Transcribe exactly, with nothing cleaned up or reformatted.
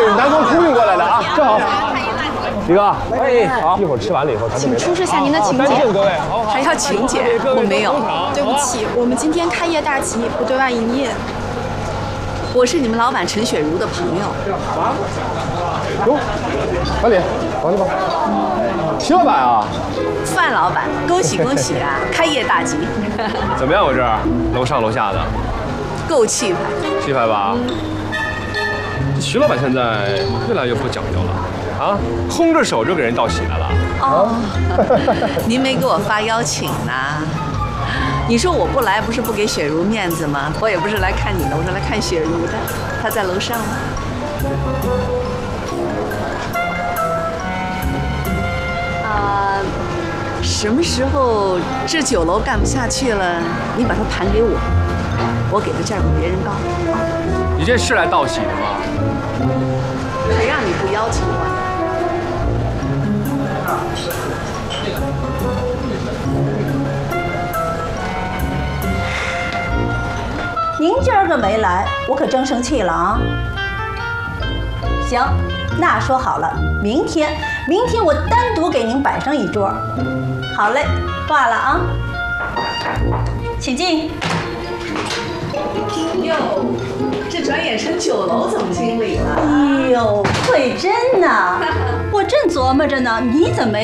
南方空运过来的啊，正好。李哥，哎，好，一会儿吃完了以后，咱请出示下您的请柬。 各位， 还要请柬？我没有。对不起，我们今天开业大吉，不对外营业。我是你们老板陈雪茹的朋友。 哟，老李，往里吧。齐老板啊。 范老板，恭喜恭喜啊！开业大吉。 怎么样？我这儿楼上楼下的， 够气派。 气派吧？这徐老板现在越来越不讲究了。啊，空着手就给人道喜来了。 哦，您没给我发邀请呢。你说我不来，不是不给雪茹面子吗？我也不是来看你的，我是来看雪茹的。她在楼上吗？啊，什么时候这酒楼干不下去了，你把它盘给我，我给的价比别人高。 你这是来道喜的吗？ 谁让你不邀请我呢？ 您今儿个没来，我可真生气了啊！行，那说好了，明天，明天我单独给您摆上一桌。好嘞，挂了啊，请进。 哟，这转眼成酒楼总经理了。 哎呦，慧珍呐，我正琢磨着呢，你怎么没